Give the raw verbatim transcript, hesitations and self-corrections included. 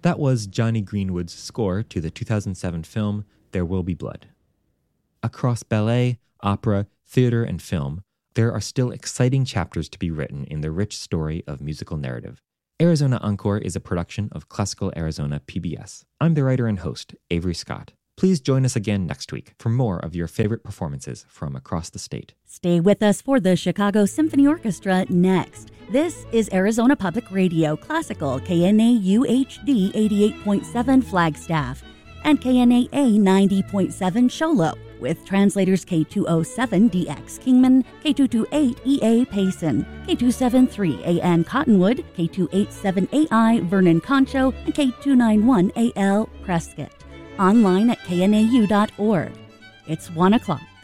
That was Jonny Greenwood's score to the two thousand seven film There Will Be Blood. Across ballet, opera, theater, and film, there are still exciting chapters to be written in the rich story of musical narrative. Arizona Encore is a production of Classical Arizona P B S. I'm the writer and host, Avery Scott. Please join us again next week for more of your favorite performances from across the state. Stay with us for the Chicago Symphony Orchestra next. This is Arizona Public Radio Classical K N A U H D eighty-eight point seven Flagstaff and K N A A ninety point seven Show Low with translators K two oh seven D X Kingman, K two twenty-eight E A Payson, K two seventy-three A N Cottonwood, K two eighty-seven A I Vernon Concho, and K two ninety-one A L Prescott. Online at K N A U dot org. It's one o'clock.